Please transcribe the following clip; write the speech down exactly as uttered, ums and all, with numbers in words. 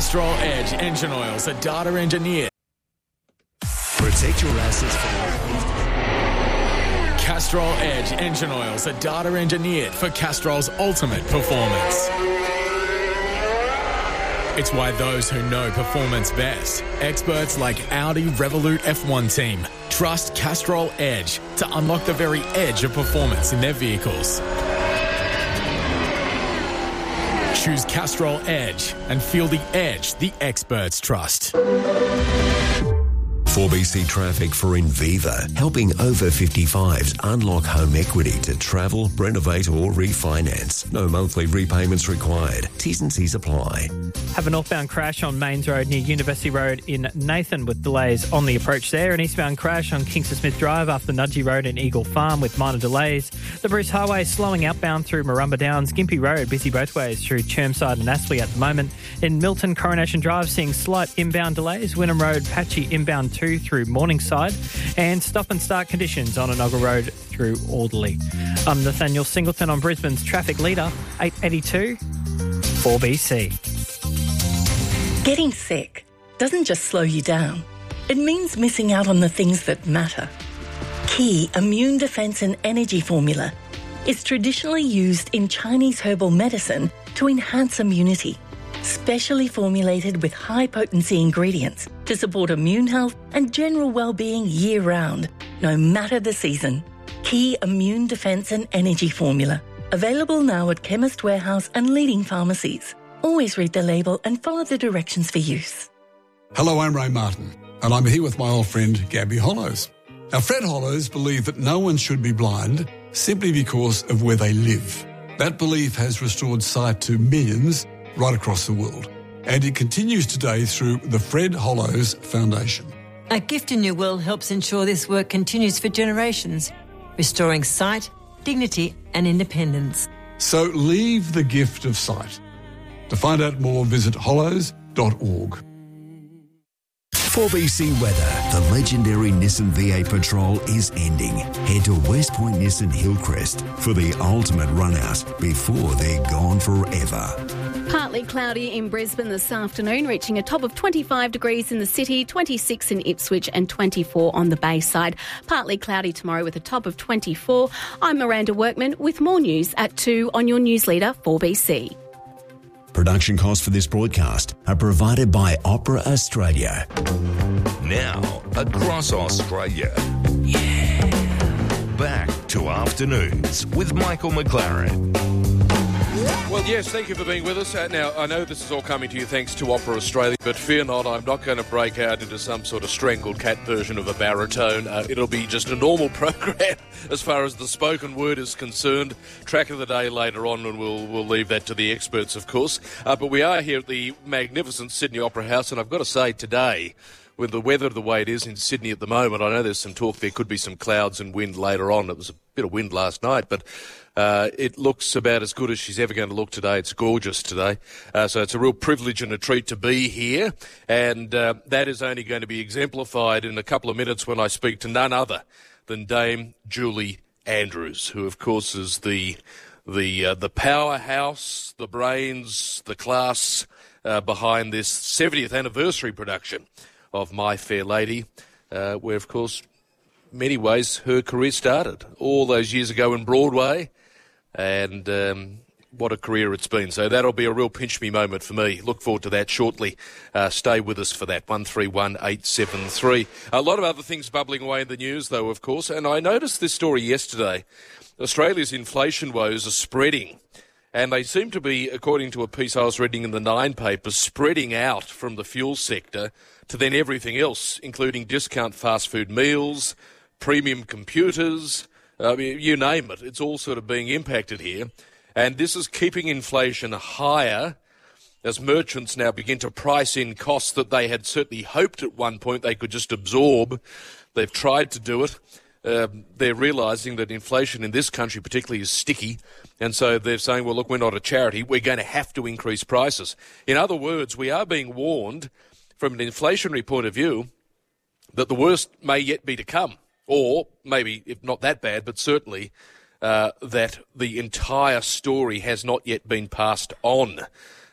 Castrol Edge engine oils are data engineered. Protect your assets from... Castrol Edge engine oils are data engineered for Castrol's ultimate performance. It's why those who know performance best, experts like Audi Revolut F one team, trust Castrol Edge to unlock the very edge of performance in their vehicles. Choose Castrol Edge and feel the edge the experts trust. four B C Traffic for Inviva, helping over fifty-fives unlock home equity to travel, renovate or refinance. No monthly repayments required. T's and C's apply. Have a northbound crash on Mains Road near University Road in Nathan with delays on the approach there. An eastbound crash on Kingston Smith Drive after Nudgee Road in Eagle Farm with minor delays. The Bruce Highway slowing outbound through Marumba Downs. Gympie Road busy both ways through Chermside and Astley at the moment. In Milton, Coronation Drive seeing slight inbound delays. Wynnum Road patchy inbound two through Morningside, and stop and start conditions on Onoga Road through Alderley. I'm Nathaniel Singleton on Brisbane's traffic leader, eight eighty-two four B C. Getting sick doesn't just slow you down. It means missing out on the things that matter. Key Immune Defense and Energy Formula is traditionally used in Chinese herbal medicine to enhance immunity. Specially formulated with high-potency ingredients to support immune health and general well-being year-round, no matter the season. Key Immune Defense and Energy Formula. Available now at Chemist Warehouse and leading pharmacies. Always read the label and follow the directions for use. Hello, I'm Ray Martin, and I'm here with my old friend Gabby Hollows. Now, Fred Hollows believed that no one should be blind simply because of where they live. That belief has restored sight to millions right across the world. And it continues today through the Fred Hollows Foundation. A Gift in Your Will helps ensure this work continues for generations, restoring sight, dignity and independence. So leave the gift of sight. To find out more, visit hollows dot org. four B C weather. The legendary Nissan V eight Patrol is ending. Head to West Point Nissan Hillcrest for the ultimate run-out before they're gone forever. Partly cloudy in Brisbane this afternoon, reaching a top of twenty-five degrees in the city, twenty-six in Ipswich and twenty-four on the Bayside. Partly cloudy tomorrow with a top of twenty-four. I'm Miranda Workman with more news at two on your news leader four B C. Production costs for this broadcast are provided by Opera Australia. Now, across Australia. Yeah. Back to Afternoons with Michael McLaren. Well, yes, thank you for being with us. Uh, now, I know this is all coming to you thanks to Opera Australia, but fear not, I'm not going to break out into some sort of strangled cat version of a baritone. Uh, it'll be just a normal program as far as the spoken word is concerned. Track of the day later on, and we'll we'll leave that to the experts, of course. Uh, but we are here at the magnificent Sydney Opera House, and I've got to say today, with the weather the way it is in Sydney at the moment, I know there's some talk there could be some clouds and wind later on. It was a bit of wind last night, but uh, it looks about as good as she's ever going to look today. It's gorgeous today. Uh, so it's a real privilege and a treat to be here. And uh, that is only going to be exemplified in a couple of minutes when I speak to none other than Dame Julie Andrews, who, of course, is the the uh, the powerhouse, the brains, the class uh, behind this seventieth anniversary production of My Fair Lady, uh, where, of course, many ways her career started all those years ago in Broadway, and um, what a career it's been. So that'll be a real pinch-me moment for me. Look forward to that shortly. Uh, stay with us for that, one three one eight seven three. A lot of other things bubbling away in the news, though, of course, and I noticed this story yesterday. Australia's inflation woes are spreading, and they seem to be, according to a piece I was reading in the Nine papers, spreading out from the fuel sector to then everything else, including discount fast food meals, premium computers, uh, you name it. It's all sort of being impacted here. And this is keeping inflation higher as merchants now begin to price in costs that they had certainly hoped at one point they could just absorb. They've tried to do it. Uh, they're realising that inflation in this country particularly is sticky, and so they're saying, well, look, we're not a charity. We're going to have to increase prices. In other words, we are being warned from an inflationary point of view that the worst may yet be to come, or maybe, if not that bad, but certainly uh, that the entire story has not yet been passed on.